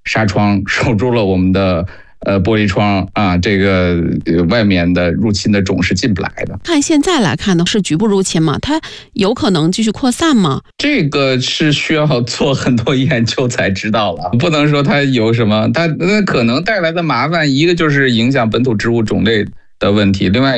纱窗，守住了我们的玻璃窗啊，这个外面的入侵的种是进不来的。 看现在来看呢，是局部入侵吗？它有可能继续扩散吗？ 这个是需要做很多研究才知道了，不能说它有什么，它可能带来的麻烦，一个就是影响本土植物种类的问题，另外